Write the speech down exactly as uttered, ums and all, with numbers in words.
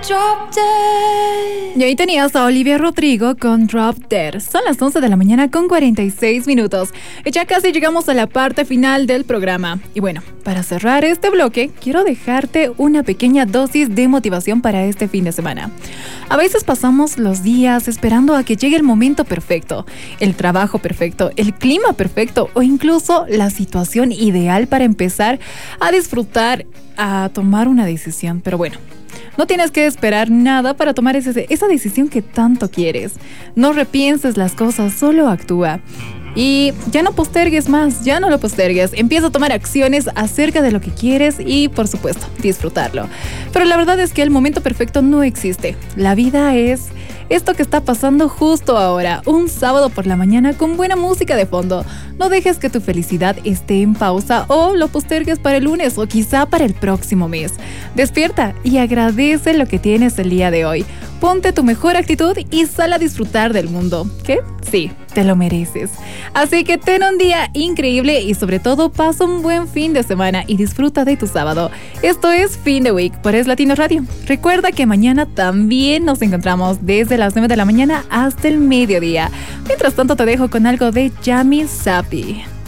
Drop Dead. Y ahí tenías a Olivia Rodrigo con Drop Dead. Son las once de la mañana con cuarenta y seis minutos. Y ya casi llegamos a la parte final del programa. Y bueno, para cerrar este bloque, quiero dejarte una pequeña dosis de motivación para este fin de semana. A veces pasamos los días esperando a que llegue el momento perfecto, el trabajo perfecto, el clima perfecto o incluso la situación ideal para empezar a disfrutar, a tomar una decisión. Pero bueno, no tienes que esperar nada para tomar ese, esa decisión que tanto quieres. No repienses las cosas, solo actúa. Y ya no postergues más, ya no lo postergues. Empieza a tomar acciones acerca de lo que quieres y, por supuesto, disfrutarlo. Pero la verdad es que el momento perfecto no existe. La vida es esto que está pasando justo ahora, un sábado por la mañana con buena música de fondo. No dejes que tu felicidad esté en pausa o lo postergues para el lunes o quizá para el próximo mes. Despierta y agradece lo que tienes el día de hoy. Ponte tu mejor actitud y sal a disfrutar del mundo. ¿Qué? Sí, te lo mereces. Así que ten un día increíble y sobre todo pasa un buen fin de semana y disfruta de tu sábado. Esto es Fin de Week por Es Latino Radio. Recuerda que mañana también nos encontramos desde las nueve de la mañana hasta el mediodía. Mientras tanto te dejo con algo de Yami Sapi.